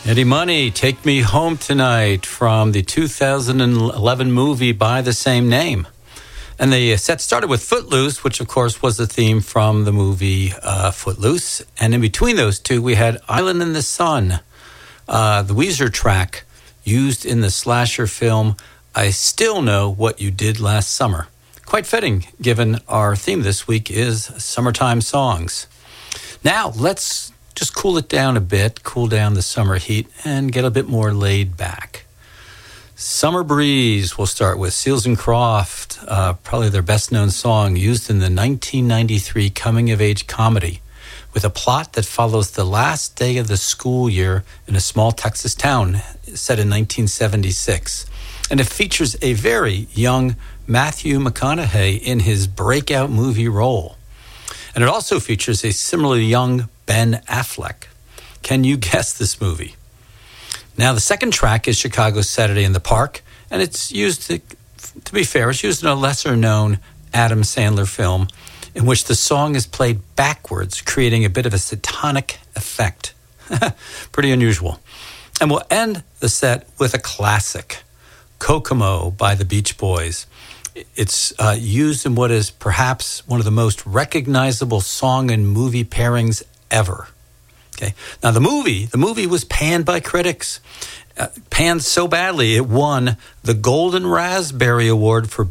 Eddie Money, Take Me Home Tonight, from the 2011 movie by the same name. And the set started with Footloose, which of course was the theme from the movie Footloose. And in between those two, we had Island in the Sun, the Weezer track used in the slasher film I Still Know What You Did Last Summer. Quite fitting, given our theme this week is summertime songs. Now, let's just cool it down a bit, cool down the summer heat, and get a bit more laid back. Summer Breeze, we'll start with Seals and Croft, probably their best-known song, used in the 1993 coming-of-age comedy, with a plot that follows the last day of the school year in a small Texas town set in 1976. And it features a very young Matthew McConaughey in his breakout movie role. And it also features a similarly young Ben Affleck. Can you guess this movie? Now, the second track is Chicago's Saturday in the Park, and it's used, to be fair, it's used in a lesser-known Adam Sandler film in which the song is played backwards, creating a bit of a satanic effect. Pretty unusual. And we'll end the set with a classic, Kokomo by the Beach Boys. It's used in what is perhaps one of the most recognizable song and movie pairings ever. Okay. Now, the movie was panned by critics. Panned so badly, it won the Golden Raspberry Award for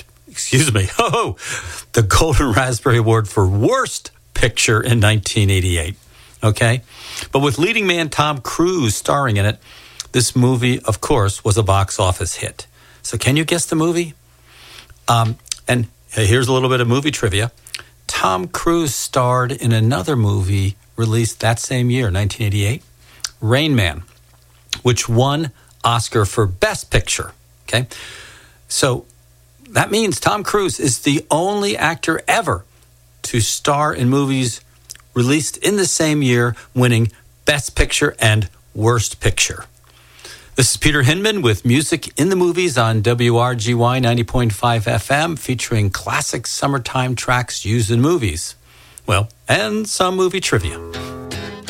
the Golden Raspberry Award for Worst Picture in 1988. Okay. But with leading man Tom Cruise starring in it, this movie, of course, was a box office hit. So can you guess the movie? And here's a little bit of movie trivia. Tom Cruise starred in another movie released that same year, 1988, Rain Man, which won Oscar for Best Picture. Okay, so that means Tom Cruise is the only actor ever to star in movies released in the same year, winning Best Picture and Worst Picture. This is Peter Hinman with Music in the Movies on WRGY 90.5 FM, featuring classic summertime tracks used in movies. Well, and some movie trivia.